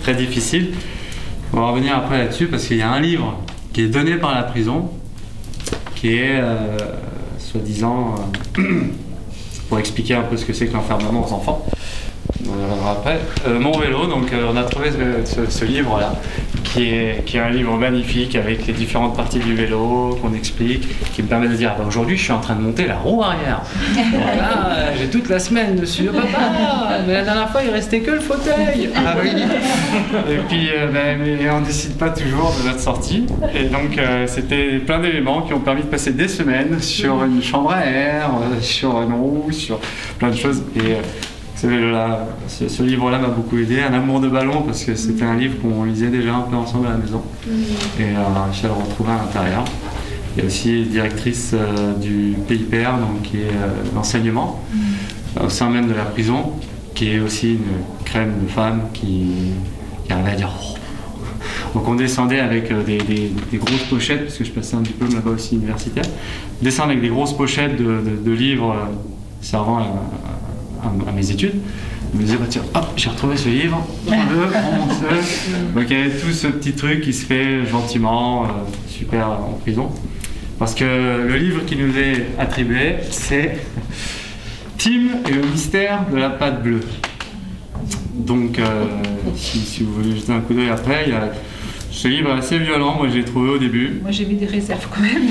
très difficile. On va revenir après là-dessus parce qu'il y a un livre qui est donné par la prison, qui est soi-disant pour expliquer un peu ce que c'est que l'enfermement aux enfants. On y reviendra après. Mon vélo, donc on a trouvé ce livre-là, qui est un livre magnifique avec les différentes parties du vélo qu'on explique, qui me permet de dire aujourd'hui je suis en train de monter la roue arrière. Voilà, j'ai toute la semaine dessus. Papa, mais la dernière fois il restait que le fauteuil. Ah oui. Et puis mais on décide pas toujours de notre sortie. Et donc c'était plein d'éléments qui ont permis de passer des semaines sur une chambre à air, sur une roue, sur plein de choses. Et ce livre-là m'a beaucoup aidé. Un amour de ballon, parce que c'était un livre qu'on lisait déjà un peu ensemble à la maison. Et on a réussi à le retrouver à l'intérieur. Il y a aussi directrice du PIPR, donc, qui est l'enseignement, au sein même de la prison, qui est aussi une crème de femme qui arrivait à dire oh. Donc on descendait avec des grosses pochettes, parce que je passais un diplôme là-bas aussi universitaire, descendre avec des grosses pochettes de livres servant à mes études. Je me disais, bah tiens, hop, j'ai retrouvé ce livre, prends-le. Donc il y avait tout ce petit truc qui se fait gentiment, super en prison. Parce que le livre qui nous est attribué, c'est Tim et le mystère de la pâte bleue. Donc si vous voulez jeter un coup d'œil après, il y a ce livre est assez violent, moi je l'ai trouvé au début. Moi j'ai mis des réserves quand même.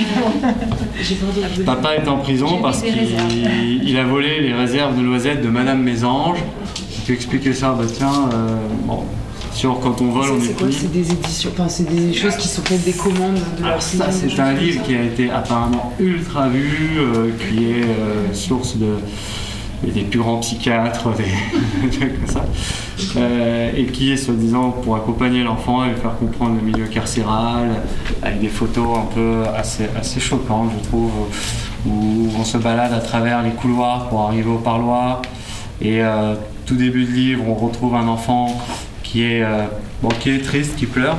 Papa est en prison parce qu'il a volé les réserves de noisettes de Madame Mésange. Tu expliquais ça, bah tiens, bon, c'est sûr quand on vole on est puni. C'est des éditions, enfin c'est des choses qui sont faites des commandes de leur site. Ça c'est un livre qui a été apparemment ultra vu, qui est source des plus grands psychiatres, des trucs comme ça, et qui est soi-disant pour accompagner l'enfant et lui faire comprendre le milieu carcéral, avec des photos un peu assez choquantes, je trouve, où on se balade à travers les couloirs pour arriver au parloir, et tout début de livre, on retrouve un enfant qui est triste, qui pleure,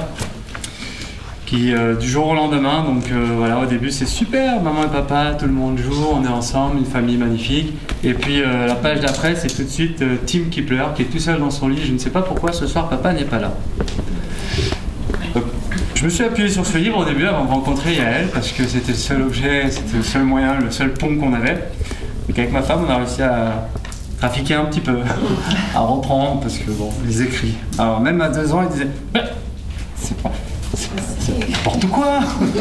qui du jour au lendemain, donc voilà, au début c'est super, maman et papa, tout le monde joue, on est ensemble, une famille magnifique, et puis la page d'après c'est tout de suite Tim qui pleure, qui est tout seul dans son lit, je ne sais pas pourquoi ce soir papa n'est pas là. Donc, je me suis appuyé sur ce livre au début avant de rencontrer Yael, parce que c'était le seul objet, c'était le seul moyen, le seul pont qu'on avait, donc avec ma femme on a réussi à trafiquer un petit peu, à reprendre, parce que bon, les écrits, alors même à 2 ans il disait c'est n'importe quoi.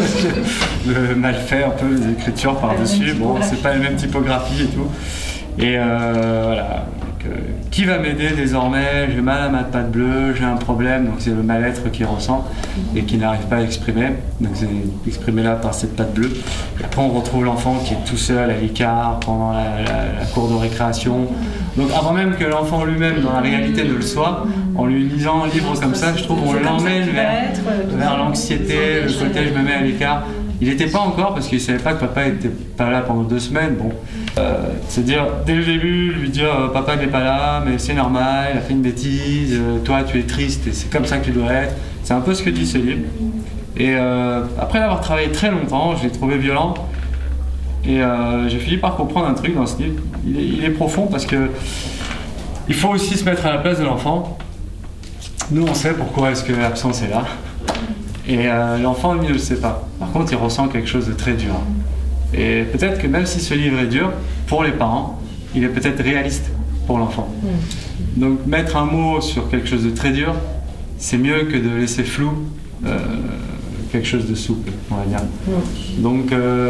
Le mal fait un peu les écritures par-dessus, bon c'est pas la même typographie et tout. Et voilà. Donc, qui va m'aider désormais? J'ai mal à ma patte bleue, j'ai un problème, donc c'est le mal-être qu'il ressent et qui n'arrive pas à exprimer. Donc c'est exprimé là par cette patte bleue. Et après on retrouve l'enfant qui est tout seul à l'écart pendant la cour de récréation. Donc avant même que l'enfant lui-même dans la réalité ne le soit, en lui lisant un livre comme ça, je trouve qu'on l'emmène vers l'anxiété, le côté je me mets à l'écart. Il n'était pas encore parce qu'il ne savait pas que papa n'était pas là pendant 2 semaines. Bon, c'est-à-dire dès le début lui dire papa n'est pas là, mais c'est normal, il a fait une bêtise, toi tu es triste et c'est comme ça que tu dois être. C'est un peu ce que dit ce livre. Et après l'avoir travaillé très longtemps, je l'ai trouvé violent. Et j'ai fini par comprendre un truc dans ce livre. Il est profond parce que il faut aussi se mettre à la place de l'enfant. Nous on sait pourquoi est-ce que l'absence est là. Et l'enfant, lui, ne le sait pas. Par contre, il ressent quelque chose de très dur. Et peut-être que même si ce livre est dur, pour les parents, il est peut-être réaliste pour l'enfant. Donc, mettre un mot sur quelque chose de très dur, c'est mieux que de laisser flou quelque chose de souple, on va dire. Donc,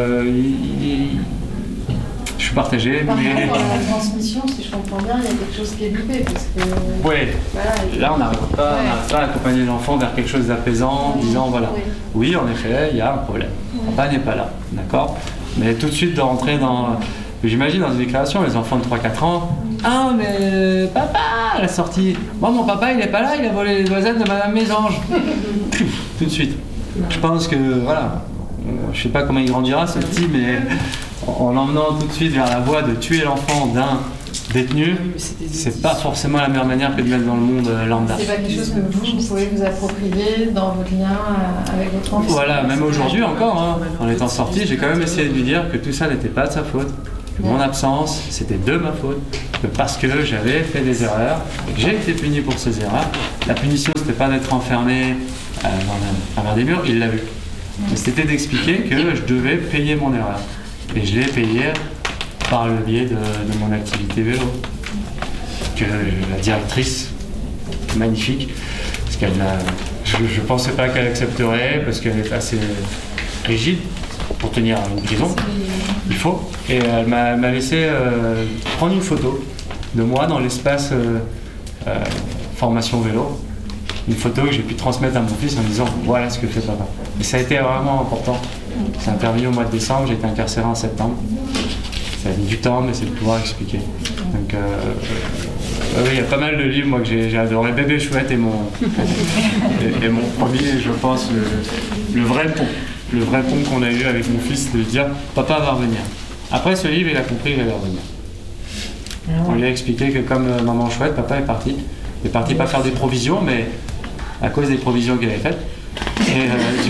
je suis partagé, Par mais... contre, dans la transmission, si je comprends bien, il y a quelque chose qui est loupé, parce que... Oui, voilà, là on n'arrive pas à accompagner l'enfant vers quelque chose d'apaisant, en disant voilà, oui en effet, il y a un problème, papa n'est pas là, d'accord? Mais tout de suite de rentrer dans... J'imagine dans une déclaration, les enfants de 3-4 ans, ah mais papa à la sortie, moi mon papa il n'est pas là, il a volé les noisettes de Madame Mésange. Tout de suite. Je pense que voilà, je sais pas comment il grandira ce petit, mais en l'emmenant tout de suite vers la voie de tuer l'enfant d'un détenu, c'est pas forcément la meilleure manière que de mettre dans le monde lambda. c'est pas quelque chose que vous pouvez vous approprier dans votre lien avec votre enfant. Voilà, même aujourd'hui encore, hein, en étant sorti, j'ai quand même essayé de lui dire que tout ça n'était pas de sa faute, que mon absence, c'était de ma faute, que parce que j'avais fait des erreurs, et que j'ai été puni pour ces erreurs. La punition, c'était pas d'être enfermé dans des murs, il l'a vu. Mais c'était d'expliquer que je devais payer mon erreur. Et je l'ai payé par le biais de mon activité vélo. Que la directrice, magnifique, parce qu'elle je ne pensais pas qu'elle accepterait, parce qu'elle est assez rigide pour tenir une prison, il faut. Et elle m'a laissé prendre une photo de moi dans l'espace formation vélo. Une photo que j'ai pu transmettre à mon fils en disant voilà ce que fait papa. Et ça a été vraiment important. C'est intervenu au mois de décembre, j'ai été incarcéré en septembre. Ça a mis du temps, mais c'est de pouvoir expliquer. Donc oui, il y a pas mal de livres moi que j'ai adoré. Bébé chouette et mon premier, je pense, le vrai pont. Le vrai pont qu'on a eu avec mon fils, de dire papa va revenir. Après ce livre, il a compris qu'il allait revenir. On lui a expliqué que comme maman chouette, papa est parti. Il est parti pas faire des provisions, mais à cause des provisions qu'il avait faites. Et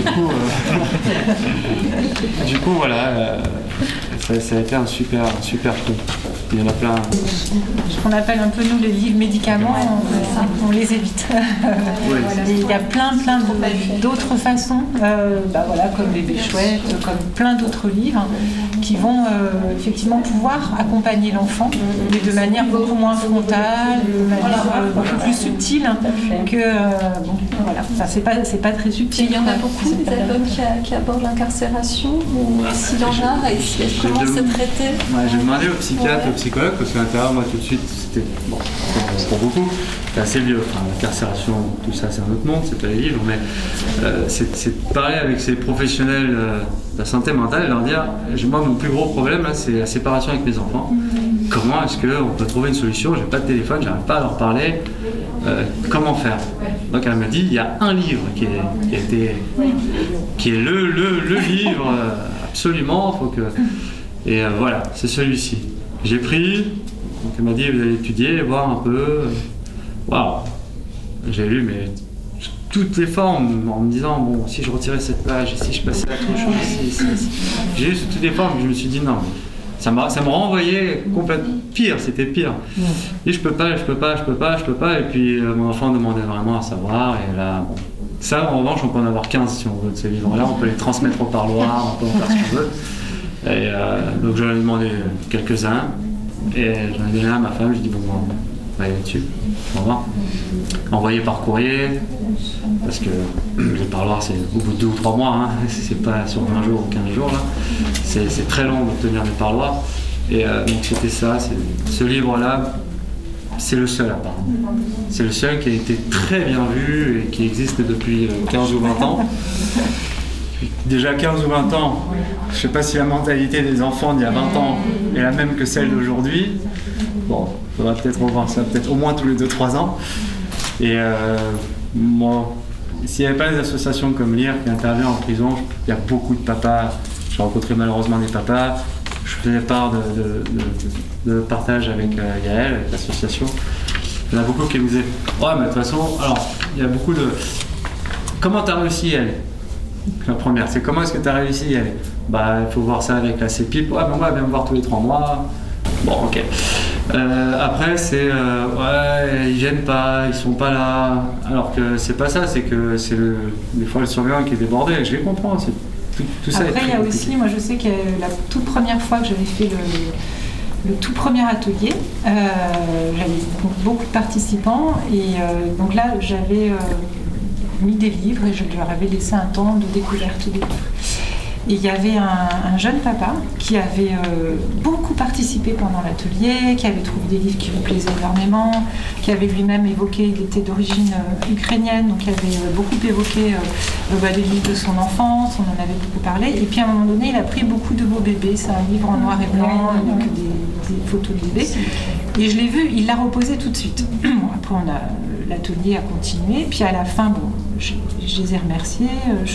du coup voilà, ça a été un super coup. Il y en a plein. Ce qu'on appelle un peu nous les livres médicaments, on les évite. Oui. Et il y a plein d'autres façons, comme Bébé chouette, comme plein d'autres livres qui vont effectivement pouvoir accompagner l'enfant, mais de manière beaucoup moins frontale, de manière beaucoup plus subtile que c'est pas très subtil. Il y en a beaucoup des albums qui abordent l'incarcération, ou s'il y en a, et comment c'est traité. J'ai demandé au psychiatre, au psychologue, parce qu'à l'intérieur, moi tout de suite, c'était pour beaucoup, c'était assez vieux. Enfin, l'incarcération, tout ça, c'est un autre monde, c'est pas les livres, mais c'est de parler avec ces professionnels de la santé mentale et leur dire moi, mon plus gros problème, là, c'est la séparation avec mes enfants. Comment est-ce qu'on peut trouver une solution? J'ai pas de téléphone, j'arrive pas à leur parler. Comment faire? Donc elle m'a dit il y a un livre qui est le livre absolument, faut que. Et voilà, c'est celui-ci. J'ai pris, donc elle m'a dit vous allez étudier, voir un peu. Waouh, j'ai lu mais toutes les formes en me disant bon si je retirais cette page et si je passais à autre chose, j'ai lu sous toutes les formes, je me suis dit non. Ça me renvoyait complètement pire, c'était pire. Et je peux pas, et puis mon enfant demandait vraiment à savoir, et là, bon. Ça en revanche on peut en avoir 15 si on veut de ces livres-là, on peut les transmettre au parloir, on peut en faire ce qu'on veut. Et donc j'en ai demandé quelques-uns, et j'en ai donné un à ma femme, je dis bon, on va aller dessus, au revoir. Envoyé par courrier, parce que les parloirs c'est au bout de 2 ou 3 mois, hein. C'est pas sur 20 jours ou 15 jours là. C'est très long d'obtenir des parloirs. Et donc c'était ça, ce livre-là, c'est le seul apparemment. C'est le seul qui a été très bien vu et qui existe depuis 15 ou 20 ans. Déjà 15 ou 20 ans, je sais pas si la mentalité des enfants d'il y a 20 ans est la même que celle d'aujourd'hui. Bon, il faudra peut-être revoir ça, peut-être au moins tous les 2-3 ans. Et moi, s'il n'y avait pas des associations comme Lire qui interviennent en prison, il y a beaucoup de papas. J'ai rencontré malheureusement des papas. Je faisais part de partage avec Yael, avec l'association. Il y en a beaucoup qui me disaient ouais, mais de toute façon, alors, il y a beaucoup de. Comment tu as réussi à y aller? La première, c'est comment est-ce que tu as réussi à y aller? Bah, il faut voir ça avec la CEPIP. Ouais, mais moi, elle vient me voir tous les 3 mois. Bon, ok. Après, c'est ouais, ils gênent pas, ils sont pas là. Alors que c'est pas ça, c'est que c'est des fois le surveillant qui est débordé. Je les comprends. C'est tout ça. Après, il y a aussi, moi je sais que la toute première fois que j'avais fait le tout premier atelier, j'avais beaucoup de participants et donc là j'avais mis des livres et je leur avais laissé un temps de découverte des livres. Et il y avait un jeune papa qui avait beaucoup participé pendant l'atelier, qui avait trouvé des livres qui lui plaisaient énormément, qui avait lui-même évoqué, il était d'origine ukrainienne, donc il avait beaucoup évoqué les livres de son enfance, on en avait beaucoup parlé. Et puis à un moment donné, il a pris beaucoup de beaux bébés, c'est un livre en noir et blanc avec des photos de bébés. Et je l'ai vu, il l'a reposé tout de suite. Bon, après, l'atelier a continué, puis à la fin, bon, je les ai remerciés.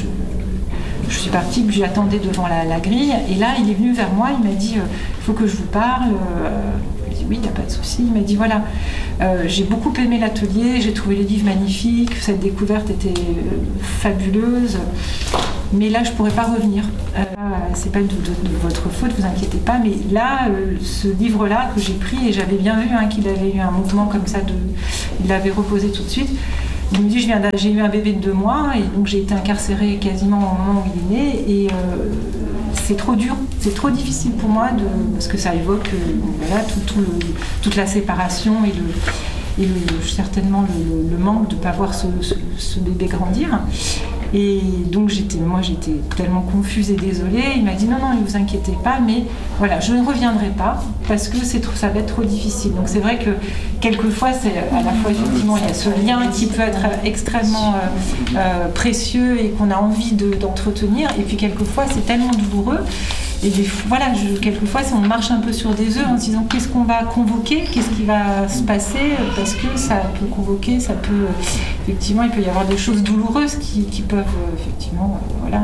Je suis partie, puis j'attendais devant la grille, et là il est venu vers moi, il m'a dit il faut que je vous parle. Je lui ai dit oui, il n'y a pas de souci. Il m'a dit voilà, j'ai beaucoup aimé l'atelier, j'ai trouvé les livres magnifiques, cette découverte était fabuleuse. mais là je pourrais pas revenir. C'est pas de votre faute, vous inquiétez pas, mais là, ce livre-là que j'ai pris, et j'avais bien vu qu'il avait eu un mouvement comme ça, il l'avait reposé tout de suite. Il me dit, j'ai eu un bébé de 2 mois, et donc j'ai été incarcérée quasiment au moment où il est né, et c'est trop dur, c'est trop difficile pour moi, parce que ça évoque voilà, toute la séparation et certainement le manque de ne pas voir ce bébé grandir. Et donc j'étais tellement confuse et désolée. Il m'a dit non, ne vous inquiétez pas, mais voilà, je ne reviendrai pas parce que ça va être trop difficile. Donc c'est vrai que quelquefois, c'est à la fois effectivement, il y a ce lien qui peut être extrêmement précieux et qu'on a envie d'entretenir, et puis quelquefois c'est tellement douloureux. Et voilà, quelquefois on marche un peu sur des œufs en se disant qu'est-ce qu'on va convoquer, qu'est-ce qui va se passer, parce que ça peut convoquer, ça peut effectivement, il peut y avoir des choses douloureuses qui peuvent effectivement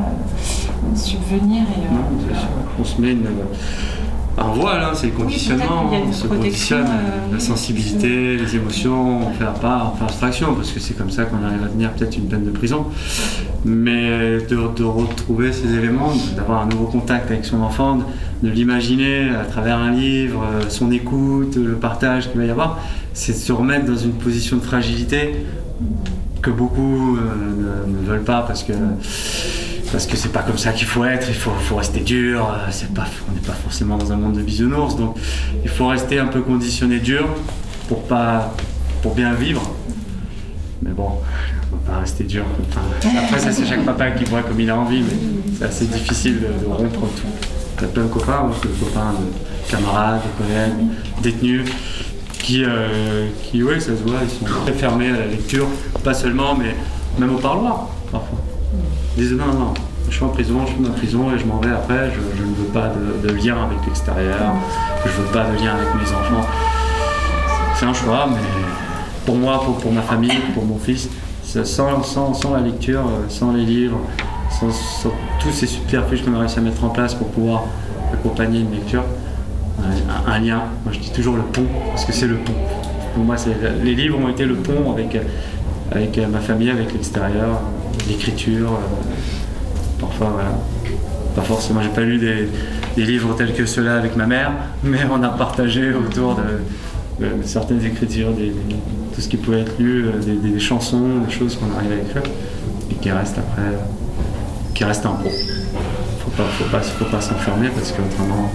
subvenir. On se met un voile, c'est le conditionnement, oui, on se conditionne la sensibilité, les émotions, on fait abstraction, parce que c'est comme ça qu'on arrive à tenir peut-être une peine de prison. Mais de retrouver ces éléments, d'avoir un nouveau contact avec son enfant, de l'imaginer à travers un livre, son écoute, le partage qu'il va y avoir, c'est de se remettre dans une position de fragilité que beaucoup ne veulent pas, parce que c'est pas comme ça qu'il faut être, il faut rester dur, on n'est pas forcément dans un monde de bisounours, donc il faut rester un peu conditionné dur pour bien vivre. Mais bon, on va pas rester dur. Après ça, c'est chaque papa qui voit comme il a envie, mais c'est assez difficile de rompre tout. Il y a plein de copains, moi j'ai des copains, de camarades, de collègues, détenus, qui ouais, ça se voit, ils sont très fermés à la lecture, pas seulement, mais même au parloir parfois. Ils disent non, je suis en prison et je m'en vais après, je ne veux pas de lien avec l'extérieur, je veux pas de lien avec mes enfants. C'est un choix, mais pour moi, pour ma famille, pour mon fils, sans la lecture, sans les livres, sans tous ces subterfuges qu'on a réussi à mettre en place pour pouvoir accompagner une lecture, un lien, moi je dis toujours le pont, parce que c'est le pont. Pour moi, les livres ont été le pont avec ma famille, avec l'extérieur, l'écriture, parfois voilà. Pas forcément, j'ai pas lu des livres tels que ceux-là avec ma mère, mais on a partagé autour de certaines écritures, tout ce qui pouvait être lu, des chansons, des choses qu'on arrive à écrire, et qui restent après, qui restent en gros. Faut pas s'enfermer, parce qu'autrement,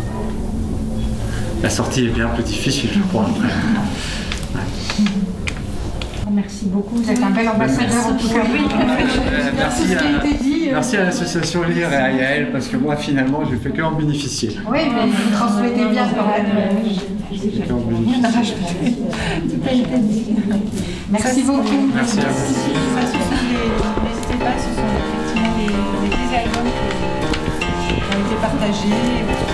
la sortie est bien plus difficile, je crois, après. Ouais. Merci beaucoup, vous êtes un bel ambassadeur en tout cas. Merci à l'association Lire et à Yael, parce que moi finalement j'ai fait que en bénéficier. Oui, mais vous transmettez bien quand même. J'ai fait que en bénéficier. Merci beaucoup. Merci à vous. N'hésitez pas, ce sont effectivement des albums qui ont été partagés.